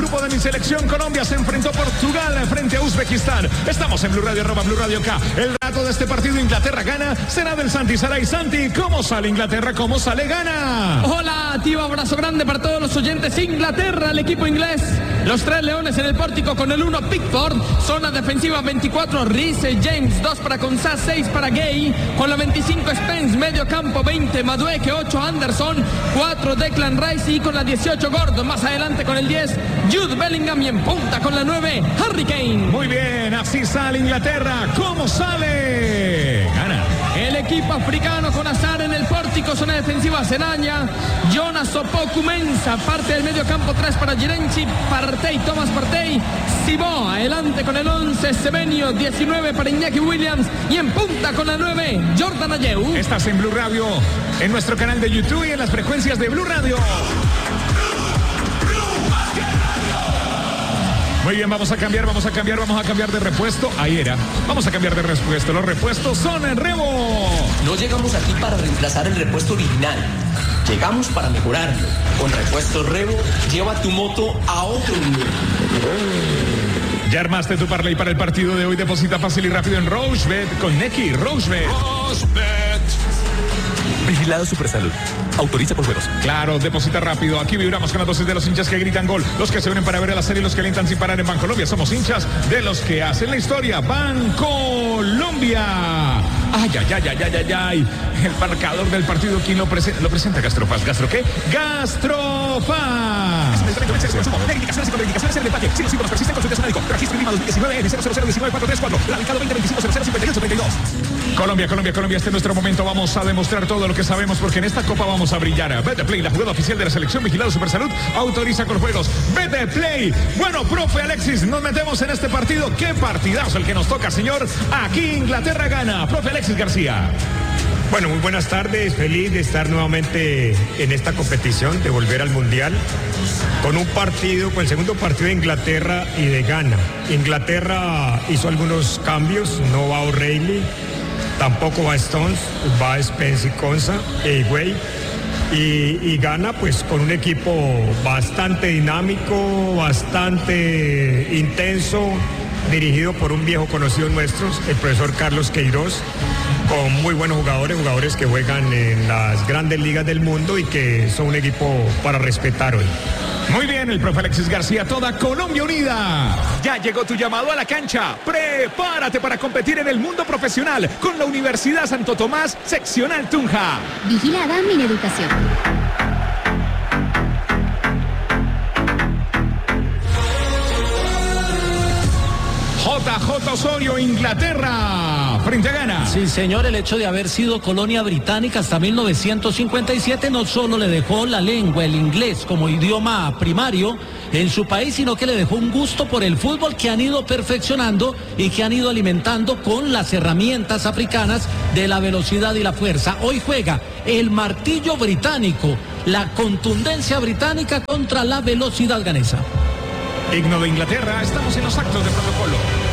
grupo de mi selección Colombia se enfrentó Portugal frente a Uzbekistán. Estamos en Blue Radio, @Blue Radio K. El dato de este partido, Inglaterra gana, será del Santi Saray. Santi, ¿cómo sale Inglaterra? ¿Cómo sale Ghana? Hola, tío, abrazo grande para todos los oyentes. Inglaterra, el equipo inglés. Los 3 leones en el pórtico con el 1 Pickford. Zona defensiva 24 Reece James, 2 para Konsa, 6 para Gay. Con la 25 Spence, medio campo 20 Madueke, 8 Anderson, 4 Declan Rice y con la 18 Gordon. Más adelante con el 10 Jude Bellingham y en punta con la 9 Harry Kane. Muy bien, así sale Inglaterra. ¿Cómo sale Ghana? El equipo africano con Azar en el pórtico, zona defensiva Senaña, Jonas Opoku Mensah, parte del medio campo 3 para Girenchi, Partey, Thomas Partey, Sibó, adelante con el 11 Semenyo, 19 para Iñaki Williams y en punta con la 9 Jordan Ayew. Estás en Blue Radio, en nuestro canal de YouTube y en las frecuencias de Blue Radio. Muy bien, vamos a cambiar de repuesto. Ahí era. Vamos a cambiar de repuesto. Los repuestos son en Revo. No llegamos aquí para reemplazar el repuesto original. Llegamos para mejorarlo. Con Repuesto Revo, lleva tu moto a otro nivel. Ya armaste tu parlay para el partido de hoy. Deposita fácil y rápido en Rochebet con Neki. Rochebet. Vigilado Supersalud. Autoriza con juegos. Claro, deposita rápido. Aquí vibramos con las dosis de los hinchas que gritan gol. Los que se unen para ver a la serie y los que alientan sin parar en Bancolombia. Somos hinchas de los que hacen la historia. Bancolombia. Ay. El marcador del partido, ¿quién lo presenta? Gastrofaz. ¿Gastro qué? Gastrofaz. Indicaciones y contraindicaciones en el empaque. Si los síntomas persisten, consulta a su médico. Registro INVIMA 2019 N000194434. Radicado 2025-005832. Colombia. Este es nuestro momento. Vamos a demostrar todo lo que sabemos porque en esta copa vamos a brillar. Betplay, la jugada oficial de la selección, vigilado Supersalud, autoriza con juegos. Betplay. Bueno, profe Alexis, nos metemos en este partido. Qué partidazo el que nos toca, señor. Aquí Inglaterra gana. Profe Alexis García. Bueno, muy buenas tardes, feliz de estar nuevamente en esta competición, de volver al Mundial, con un partido, con el segundo partido de Inglaterra y de Ghana. Inglaterra hizo algunos cambios, no va O'Reilly, tampoco va Stones, va Spence y Konsa, Way. Y Ghana pues con un equipo bastante dinámico, bastante intenso, dirigido por un viejo conocido nuestro, el profesor Carlos Queiroz, con muy buenos jugadores que juegan en las grandes ligas del mundo y que son un equipo para respetar hoy. Muy bien, el profe Alexis García, toda Colombia unida. Ya llegó tu llamado a la cancha. Prepárate para competir en el mundo profesional con la Universidad Santo Tomás, seccional Tunja. Vigilada Mineducación. JJ Osorio, Inglaterra, frente a Ghana. Sí, señor, el hecho de haber sido colonia británica hasta 1957 no solo le dejó la lengua, el inglés, como idioma primario en su país, sino que le dejó un gusto por el fútbol que han ido perfeccionando y que han ido alimentando con las herramientas africanas de la velocidad y la fuerza. Hoy juega el martillo británico, la contundencia británica contra la velocidad ganesa. Himno de Inglaterra, estamos en los actos de protocolo.